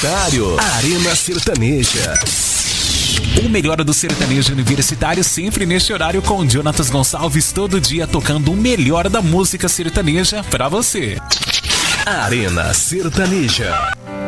Arena Sertaneja. O melhor do sertanejo universitário sempre neste horário com Jonatas Gonçalves, todo dia tocando o melhor da música sertaneja pra você. Arena Sertaneja.